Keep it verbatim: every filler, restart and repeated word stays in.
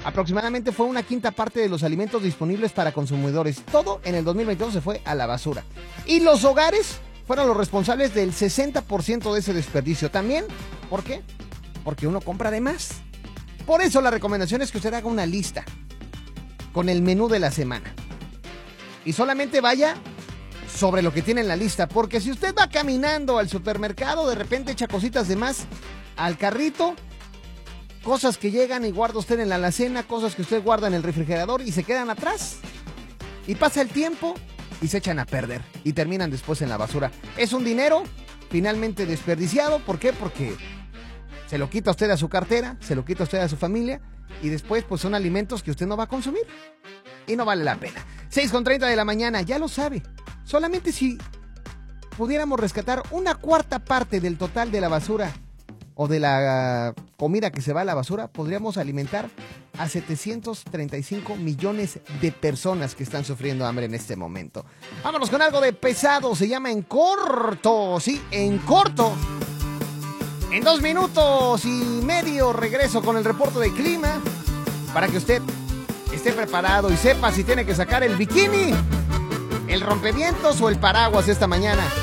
Aproximadamente fue una quinta parte de los alimentos disponibles para consumidores. Todo en el dos mil veintidós se fue a la basura. Y los hogares fueron los responsables del sesenta por ciento de ese desperdicio. También, ¿por qué? Porque uno compra de más. Por eso la recomendación es que usted haga una lista con el menú de la semana. Y solamente vaya sobre lo que tiene en la lista. Porque si usted va caminando al supermercado, de repente echa cositas de más al carrito, cosas que llegan y guarda usted en la alacena, cosas que usted guarda en el refrigerador y se quedan atrás. Y pasa el tiempo y se echan a perder y terminan después en la basura. Es un dinero finalmente desperdiciado. ¿Por qué? Porque se lo quita usted a su cartera, se lo quita usted a su familia y después pues son alimentos que usted no va a consumir y no vale la pena. seis con treinta de la mañana, ya lo sabe. Solamente si pudiéramos rescatar una cuarta parte del total de la basura o de la comida que se va a la basura, podríamos alimentar a setecientos treinta y cinco millones de personas que están sufriendo hambre en este momento. Vámonos con algo de pesado, se llama En Corto, sí, En Corto. En dos minutos y medio regreso con el reporte de clima para que usted esté preparado y sepa si tiene que sacar el bikini, el rompevientos o el paraguas esta mañana.